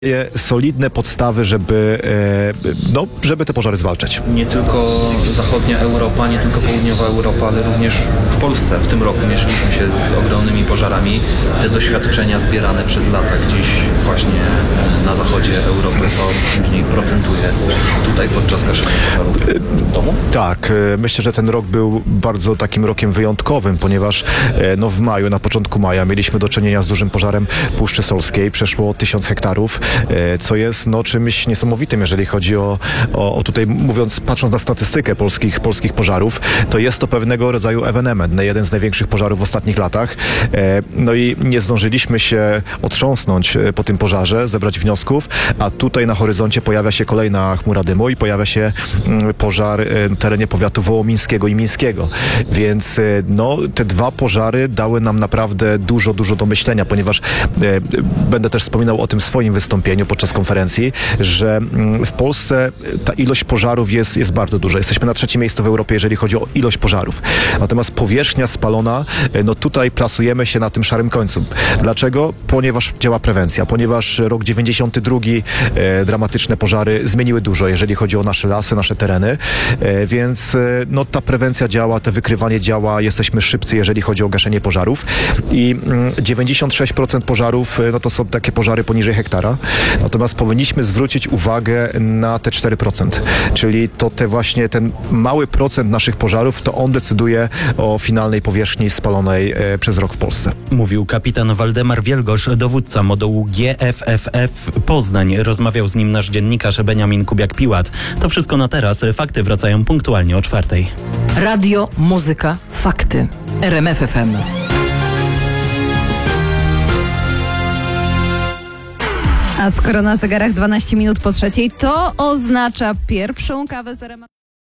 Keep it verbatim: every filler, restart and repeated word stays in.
solidne podstawy, żeby, no, żeby te pożary zwalczać. Nie tylko zachodnia Europa, nie tylko południowa Europa, ale również w Polsce w tym roku mierzyliśmy się z ogromnymi pożarami. Te doświadczenia zbierane przez lata gdzieś właśnie na zachodzie Europy to później procentuje tutaj podczas gaszenia pożarów w domu? Tak, myślę, że ten rok był bardzo takim rokiem wyjątkowym, ponieważ no, w maju, na początku maja mieliśmy do czynienia z dużym pożarem Puszczy Solskiej. Przeszło tysiąc hektarów, co jest no, czymś niesamowitym, jeżeli chodzi o, o, o tutaj mówiąc, patrząc na statystykę polskich, polskich pożarów, to jest to pewnego rodzaju ewenement, jeden z największych pożarów w ostatnich latach. No i nie zdążyliśmy się otrząsnąć po tym pożarze, zebrać wniosków, a tutaj na horyzoncie pojawia się kolejna chmura dymu i pojawia się pożar w terenie powiatu wołomińskiego i mińskiego. Więc no, te dwa pożary dały nam naprawdę dużo, dużo do myślenia, ponieważ e, będę też wspominał o tym w swoim wystąpieniu podczas konferencji, że mm, w Polsce ta ilość pożarów jest, jest bardzo duża. Jesteśmy na trzecim miejscu w Europie, jeżeli chodzi o ilość pożarów. Natomiast powierzchnia spalona, no tutaj plasujemy się na tym szarym końcu. Dlaczego? Ponieważ działa prewencja, ponieważ rok dziewięćdziesiąty drugi e, dramatyczne pożary zmieniły dużo, jeżeli chodzi o nasze lasy, nasze tereny, e, więc e, no ta prewencja działa, to wykrywanie działa, jesteśmy szybcy, jeżeli chodzi o gaszenie pożarów i mm, dziewięćdziesiąt sześć procent pożarów, no to są takie pożary poniżej hektara, natomiast powinniśmy zwrócić uwagę na te cztery procent, czyli to te właśnie ten mały procent naszych pożarów, to on decyduje o finalnej powierzchni spalonej e, przez rok w Polsce. Mówił kapitan Waldemar Wielgosz, dowódca modułu G F F F Poznań. Rozmawiał z nim nasz dziennikarz Beniamin Kubiak-Piłat. To wszystko na teraz. Fakty wracają punktualnie o czwartej. Radio, muzyka, fakty. R M F F M. A skoro na zegarach dwanaście minut po trzeciej, to oznacza pierwszą kawę z R M F.